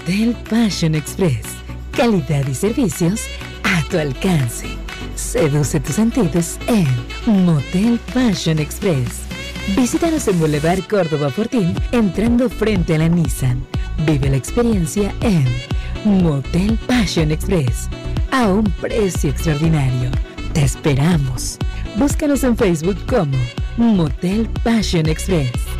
Motel Passion Express. Calidad y servicios a tu alcance. Seduce tus sentidos en Motel Passion Express. Visítanos en Boulevard Córdoba Fortín, entrando frente a la Nissan. Vive la experiencia en Motel Passion Express, a un precio extraordinario. Te esperamos. Búscanos en Facebook como Motel Passion Express.